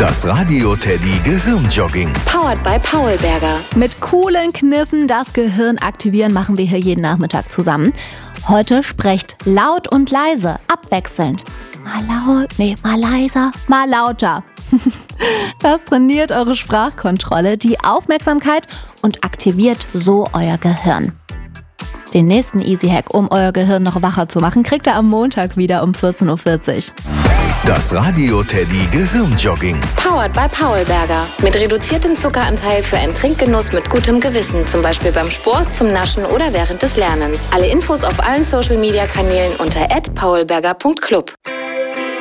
Das Radio Teddy Gehirnjogging. Powered by Paulberger. Mit coolen Kniffen das Gehirn aktivieren machen wir hier jeden Nachmittag zusammen. Heute sprecht laut und leise, abwechselnd. Mal laut, mal leiser, mal lauter. Das trainiert eure Sprachkontrolle, die Aufmerksamkeit und aktiviert so euer Gehirn. Den nächsten Easy-Hack, um euer Gehirn noch wacher zu machen, kriegt ihr am Montag wieder um 14.40 Uhr. Das Radio Teddy Gehirnjogging. Powered by Paulberger. Mit reduziertem Zuckeranteil für einen Trinkgenuss mit gutem Gewissen. Zum Beispiel beim Sport, zum Naschen oder während des Lernens. Alle Infos auf allen Social-Media-Kanälen unter @paulberger.club.